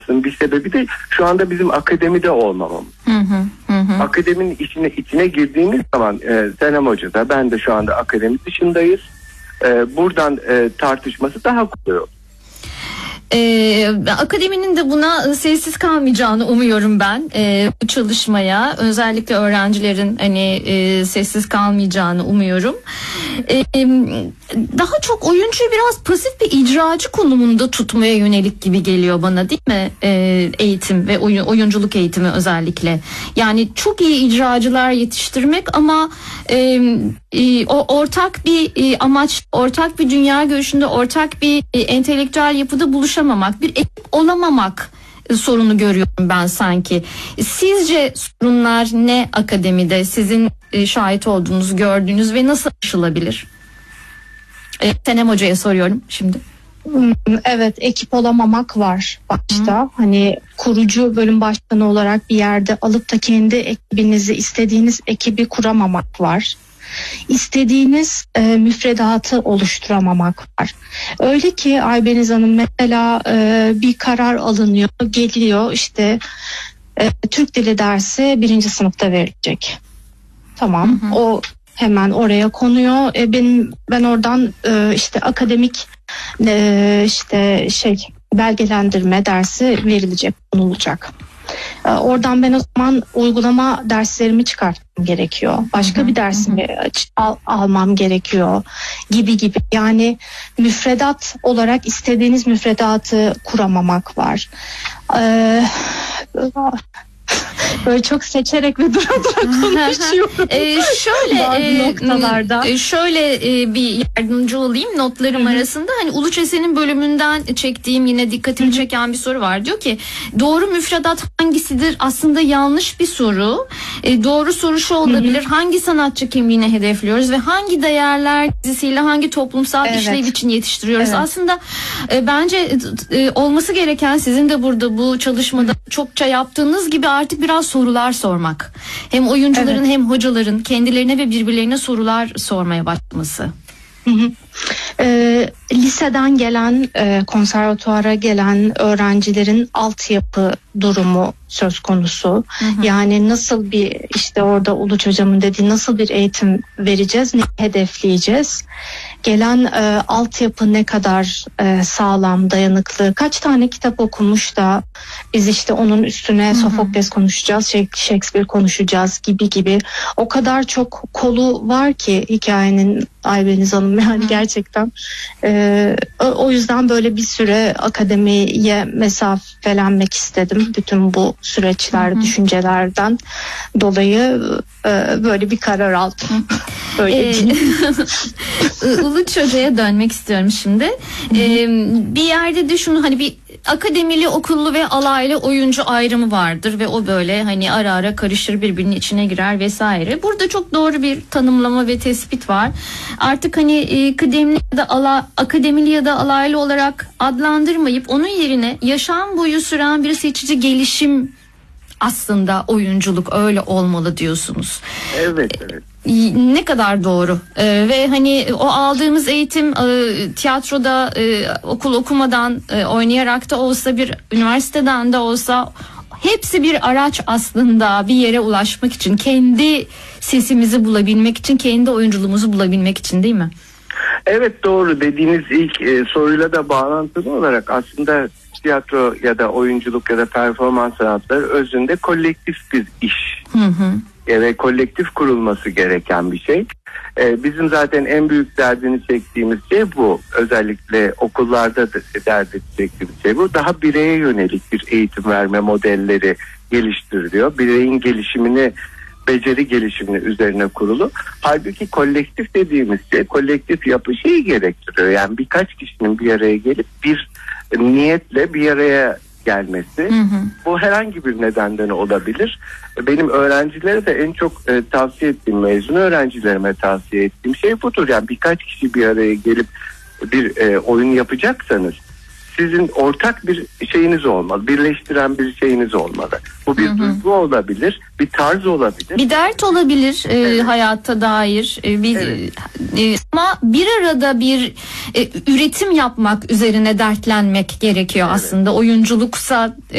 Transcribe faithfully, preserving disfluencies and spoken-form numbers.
bir sebebi de şu anda bizim akademide olmamamız. Hı hı, hı. Akademinin içine içine girdiğimiz zaman e, Senem Hoca da ben de şu anda akademi dışındayız. E, buradan e, tartışması daha kolay olur. Ee, akademinin de buna sessiz kalmayacağını umuyorum ben ee, bu çalışmaya, özellikle öğrencilerin hani e, sessiz kalmayacağını umuyorum. Ee, daha çok oyuncuyu biraz pasif bir icracı konumunda tutmaya yönelik gibi geliyor bana, değil mi? Ee, eğitim ve oyun, oyunculuk eğitimi özellikle. Yani çok iyi icracılar yetiştirmek ama e, e, o ortak bir e, amaç, ortak bir dünya görüşünde, ortak bir e, entelektüel yapıda buluşamamak, bir ekip olamamak e, sorunu görüyorum ben sanki. Sizce sorunlar ne akademide? Sizin e, şahit olduğunuz, gördüğünüz ve nasıl aşılabilir? E, Senem Hoca'ya soruyorum şimdi. Evet, ekip olamamak var başta. Hı. Hani kurucu bölüm başkanı olarak bir yerde alıp da kendi ekibinizi, istediğiniz ekibi kuramamak var. İstediğiniz e, müfredatı oluşturamamak var. Öyle ki Aybeniz Hanım mesela e, bir karar alınıyor, geliyor işte e, Türk Dili dersi birinci sınıfta verilecek. Tamam, hı hı. O hemen oraya konuyor. E, benim ben oradan e, işte akademik e, işte şey belgelendirme dersi verilecek, konulacak. E, oradan ben o zaman uygulama derslerimi çıkartmam gerekiyor. Başka hı hı, bir dersimi hı. Al, almam gerekiyor gibi gibi. Yani müfredat olarak istediğiniz müfredatı kuramamak var. Eee Böyle çok seçerek ve dura dura konuşuyorum. ee, şöyle e, noktalarda. E, şöyle e, bir yardımcı olayım notlarım Hı-hı. arasında. Hani Uluçesen'in bölümünden çektiğim, yine dikkatimi Hı-hı. çeken bir soru var. Diyor ki doğru müfredat hangisidir? Aslında yanlış bir soru. E, doğru soru şu olabilir. Hı-hı. Hangi sanatçı kimliğini hedefliyoruz ve hangi değerler dizisiyle hangi toplumsal evet. işlev için yetiştiriyoruz? Evet. Aslında e, bence e, olması gereken, sizin de burada bu çalışmada Hı-hı. çokça yaptığınız gibi artık biraz sorular sormak. Hem oyuncuların evet. hem hocaların kendilerine ve birbirlerine sorular sormaya başlaması. Hı hı. E, liseden gelen, e, konservatuara gelen öğrencilerin altyapı durumu söz konusu. Hı hı. Yani nasıl bir, işte orada Uluç Hocam'ın dediği, nasıl bir eğitim vereceğiz, ne hedefleyeceğiz? Gelen e, altyapı ne kadar e, sağlam, dayanıklı, kaç tane kitap okumuş da biz işte onun üstüne hı hı. Sofokles konuşacağız, Shakespeare konuşacağız gibi gibi. O kadar çok kolu var ki hikayenin, Aybeniz Hanım, yani hı. gerçekten. E, o yüzden böyle bir süre akademiye mesafelenmek istedim. Bütün bu süreçler, hı hı. düşüncelerden dolayı e, böyle bir karar aldım. Böyle ee, Uluç Hoca'ya dönmek istiyorum şimdi. Ee, bir yerde de şunu, hani bir akademili, okullu ve alaylı oyuncu ayrımı vardır ve o böyle hani ara ara karışır, birbirinin içine girer vesaire. Burada çok doğru bir tanımlama ve tespit var. Artık hani akademili ya da ala, akademili ya da alaylı olarak adlandırmayıp onun yerine yaşam boyu süren bir seçici gelişim aslında oyunculuk, öyle olmalı diyorsunuz. Evet, evet. Ne kadar doğru ee, ve hani o aldığımız eğitim e, tiyatroda e, okul okumadan e, oynayarak da olsa, bir üniversiteden de olsa, hepsi bir araç aslında bir yere ulaşmak için, kendi sesimizi bulabilmek için, kendi oyunculuğumuzu bulabilmek için, değil mi? Evet, doğru. Dediğiniz ilk e, soruyla da bağlantılı olarak aslında tiyatro ya da oyunculuk ya da performans sanatları özünde kolektif bir iş. Hı hı. Ve kolektif kurulması gereken bir şey. Ee, bizim zaten en büyük derdini çektiğimiz şey bu. Özellikle okullarda da derdini çektiğimiz şey bu. Daha bireye yönelik bir eğitim verme modelleri geliştiriliyor. Bireyin gelişimini, beceri gelişimini üzerine kurulu. Halbuki kolektif dediğimiz şey, kolektif yapı şeyi gerektiriyor. Yani birkaç kişinin bir araya gelip bir niyetle bir araya gelmesi. Hı hı. Bu herhangi bir nedenden olabilir. Benim öğrencilere de en çok e, tavsiye ettiğim, mezun öğrencilerime tavsiye ettiğim şey budur. Yani birkaç kişi bir araya gelip bir e, oyun yapacaksanız sizin ortak bir şeyiniz olmalı. Birleştiren bir şeyiniz olmalı. Bu bir hı hı. duygu olabilir, bir tarz olabilir. Bir dert olabilir e, evet. hayata dair. E, bir, evet. e, ama bir arada bir e, üretim yapmak üzerine dertlenmek gerekiyor evet. aslında. Oyunculuksa